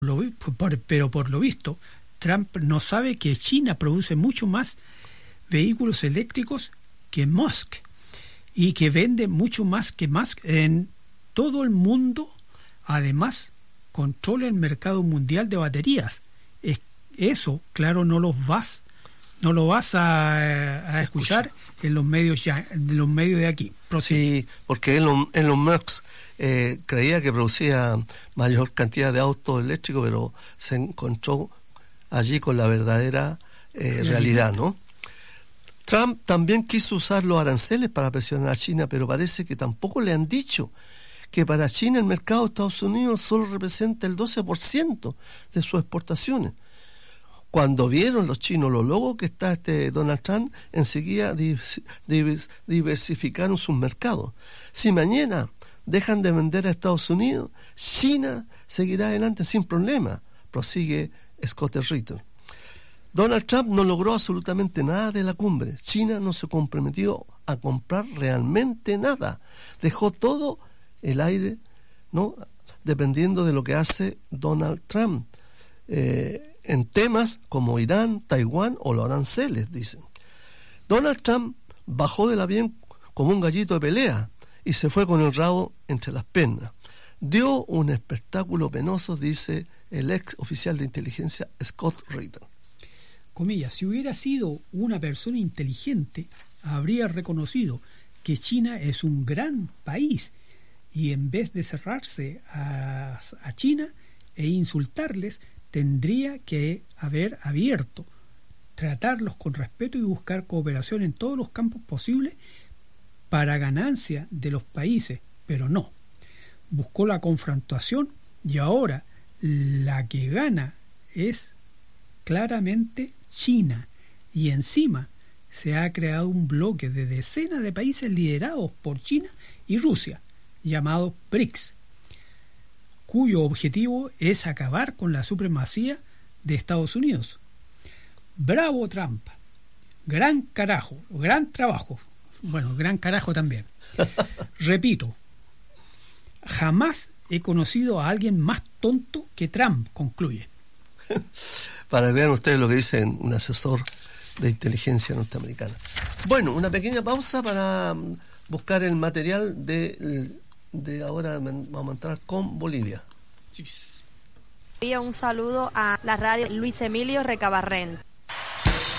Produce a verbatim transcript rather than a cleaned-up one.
Lo, por, pero por lo visto, Trump no sabe que China produce mucho más vehículos eléctricos que Musk y que vende mucho más que Musk en todo el mundo. Además, controla el mercado mundial de baterías. Es, eso, claro, no los vas, no lo vas a, a escuchar Escucha. en los medios ya, en los medios de aquí. Prosigue. Sí, porque Elon, Elon Musk eh, creía que producía mayor cantidad de autos eléctricos, pero se encontró allí con la verdadera eh, realidad, ¿no? Trump también quiso usar los aranceles para presionar a China, pero parece que tampoco le han dicho que para China el mercado de Estados Unidos solo representa el doce por ciento de sus exportaciones. Cuando vieron los chinos lo loco que está este Donald Trump, enseguida diversificaron sus mercados. Si mañana dejan de vender a Estados Unidos, China seguirá adelante sin problema, prosigue Scott Ritter. Donald Trump no logró absolutamente nada de la cumbre. China no se comprometió a comprar realmente nada. Dejó todo el aire, ¿no?, dependiendo de lo que hace Donald Trump. Eh, en temas como Irán, Taiwán o los aranceles, dicen. Donald Trump bajó del avión como un gallito de pelea y se fue con el rabo entre las piernas. Dio un espectáculo penoso, dice el ex oficial de inteligencia Scott Ritter. Comillas, si hubiera sido una persona inteligente, habría reconocido que China es un gran país y en vez de cerrarse a, a China e insultarles, tendría que haber abierto, tratarlos con respeto y buscar cooperación en todos los campos posibles para ganancia de los países, pero no. Buscó la confrontación y ahora la que gana es claramente China, y encima se ha creado un bloque de decenas de países liderados por China y Rusia, llamado BRICS, cuyo objetivo es acabar con la supremacía de Estados Unidos. Bravo Trump, gran carajo, gran trabajo, bueno, gran carajo también. Repito, jamás he conocido a alguien más tonto que Trump, concluye. Para que vean ustedes lo que dice un asesor de inteligencia norteamericana. Bueno, una pequeña pausa para buscar el material de... de ahora vamos a entrar con Bolivia. Un saludo a la radio Luis Emilio Recabarren.